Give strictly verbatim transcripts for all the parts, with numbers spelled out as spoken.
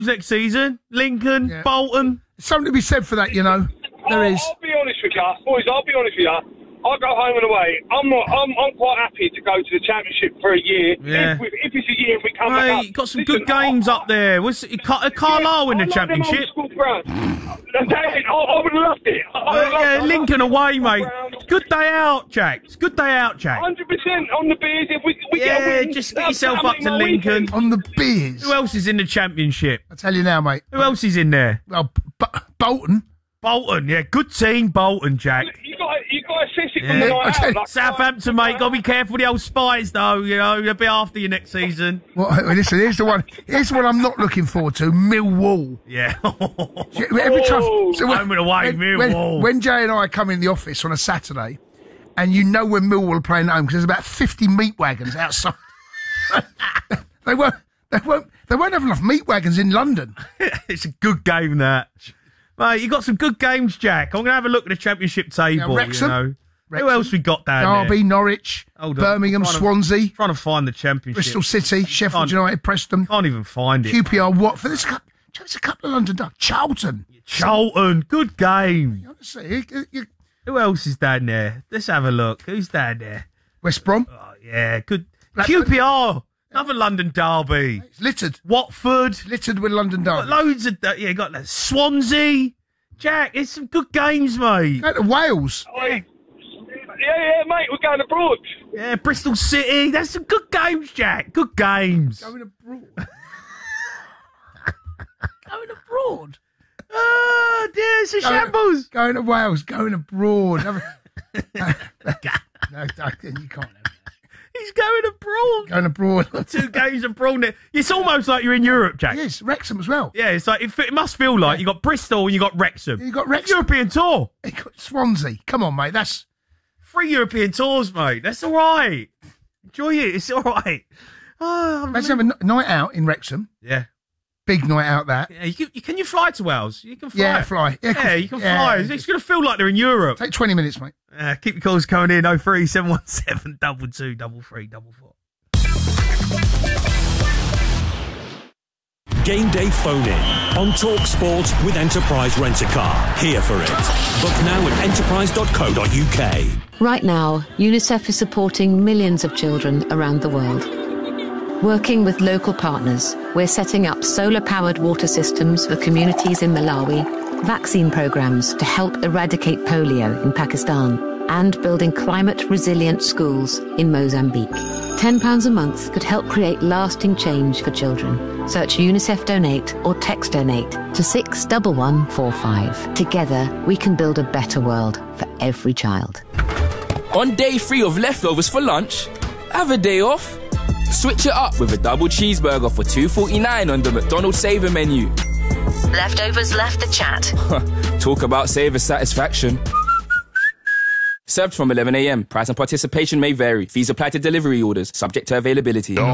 next season. Lincoln, Yeah. Bolton. Something to be said for that, you know. There I'll, is. I'll be honest with you, boys. I'll be honest with you. I go home and away. I'm not. I'm. I'm quite happy to go to the championship for a year. Yeah. If, we, if it's a year and we come Hey, back up. you got some Listen, good games I, up there. Was Car- Carlisle in the I like championship? Them old school grounds. I, I would have loved it. I, I Uh, loved yeah, it. Lincoln I loved away, the mate. ground. Good day out, Jack. It's good day out, Jack. one hundred percent on the beers. If we, we get a Yeah, win, just get that'll- yourself that'll up make to my Lincoln. weekend. On the beers. Who else is in the championship? I tell you now, mate. Who else is in there? Well, B- Bolton. Bolton, yeah, good team, Bolton, Jack. You got. You got to assess it Yeah. from the night Okay. out. Like, Southampton, mate, got to be careful with the old spies, though. You know, they'll be after you next season. Well, listen, here's the one. Here's the one I'm not looking forward to. Millwall. Yeah. Every time, Oh, when, home and away, when, Millwall. when, when Jay and I come in the office on a Saturday, and you know when Millwall are playing at home because there's about fifty meat wagons outside. they won't. They won't. They won't have enough meat wagons in London. It's a good game, that. Mate, you got some good games, Jack. I'm going to have a look at the championship table. Yeah, Wrexham. You know. Wrexham. Who else we got down Derby, there? Norwich, Hold on. Birmingham, Trying to- Swansea, Trying to find the championship. Bristol City, Sheffield Can't- United, Preston, Can't even find it. Q P R, Watford. There's a couple, there's a couple of London dogs. Charlton. Charlton, good game. Honestly, you- you- you- Who else is down there? Let's have a look. Who's down there? West Brom. Oh, yeah, good. Blackburn. Q P R, another London derby. It's littered. Watford, Littered with London got dogs. loads of, yeah, you got that. Swansea. Jack, it's some good games, mate. Go to Wales. Oi. Yeah, yeah, mate. We're going abroad. Yeah, Bristol City. That's some good games, Jack. Good games. Going abroad. Going abroad. Oh, dear, it's a Going- shambles. Going to Wales. Going abroad. no, no, you can't have that. He's going abroad. Going abroad. Two games abroad. It's almost like you're in Europe, Jack. Yes, Wrexham as well. Yeah, it's like it, it must feel like you got Bristol and you got Wrexham. You got Wrexham. European tour. You got Swansea. Come on, mate. That's Three European tours, mate. That's all right. Enjoy it. It's all right. Oh, let's have a n- night out in Wrexham. yeah. Big night out that. Yeah, you can, you, can you fly to Wales? You can fly. Yeah, fly. Yeah, of Yeah, course. you can Yeah. fly. It's going to feel like they're in Europe. Take twenty minutes, mate. Uh, keep your calls coming in. oh three seven one seven, double two, double three, double four. Game day phone in on Talk Sport with Enterprise Rent-A-Car. Here for it. Book now at enterprise dot co dot uk. Right now, UNICEF is supporting millions of children around the world. Working with local partners, we're setting up solar-powered water systems for communities in Malawi, vaccine programs to help eradicate polio in Pakistan, and building climate-resilient schools in Mozambique. ten pounds a month could help create lasting change for children. Search UNICEF Donate or text Donate to six one one four five. Together, we can build a better world for every child. On day three of leftovers for lunch, have a day off. Switch it up with a double cheeseburger for two forty-nine on the McDonald's Saver menu. Leftovers left the chat. Talk about Saver satisfaction. Served from eleven a.m. Price and participation may vary. Fees apply to delivery orders, subject to availability. With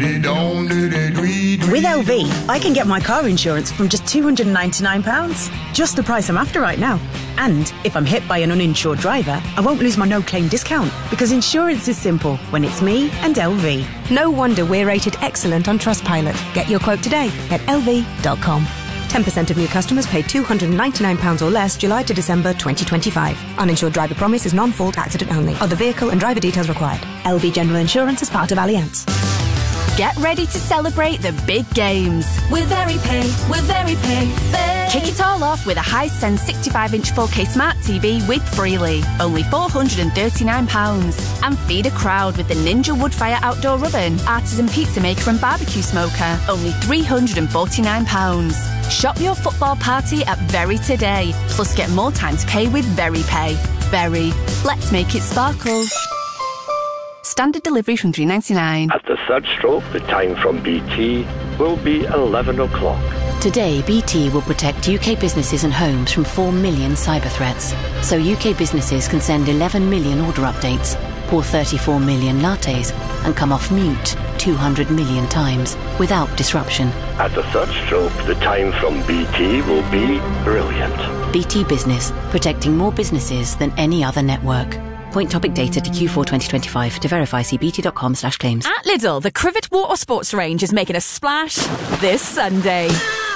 L V, I can get my car insurance from just two hundred ninety-nine pounds. Just the price I'm after right now. And if I'm hit by an uninsured driver, I won't lose my no-claim discount, because insurance is simple when it's me and L V. No wonder we're rated excellent on Trustpilot. Get your quote today at L V dot com. ten percent of new customers pay two hundred ninety-nine pounds or less July to December twenty twenty-five. Uninsured driver promise is non-fault accident only. Other vehicle and driver details required. L V General Insurance is part of Allianz. Get ready to celebrate the big games. With VeryPay, with VeryPay, Pay. Kick it all off with a Hisense sixty-five inch four K Smart T V with Freely. Only four hundred thirty-nine pounds. And feed a crowd with the Ninja Woodfire Outdoor Oven, Artisan Pizza Maker and Barbecue Smoker. Only three hundred forty-nine pounds. Shop your football party at Very today. Plus get more time to pay with VeryPay. Very. Let's make it sparkle. Standard delivery from three ninety-nine. At the third stroke, the time from B T will be eleven o'clock. Today, B T will protect U K businesses and homes from four million cyber threats. So U K businesses can send eleven million order updates, pour thirty-four million lattes, and come off mute two hundred million times without disruption. At the third stroke, the time from B T will be brilliant. B T Business, protecting more businesses than any other network. Point topic data to Q four twenty twenty-five. To verify, see bt.com slash claims. At Lidl, the Crivet Water Sports range is making a splash this Sunday.